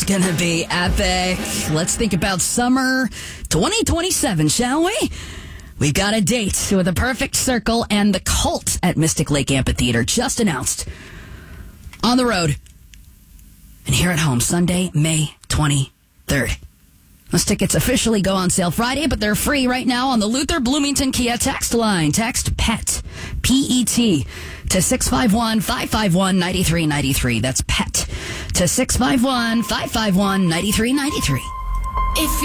gonna be epic. Let's think about summer 2027, shall we? We've got a date with a Perfect Circle and the Cult at Mystic Lake Amphitheater just announced. On the road and here at home, Sunday, May 23rd. Those tickets officially go on sale Friday, but they're free right now on the Luther Bloomington Kia text line. Text PET, P-E-T, to 651-551-9393. That's PET to 651-551-9393.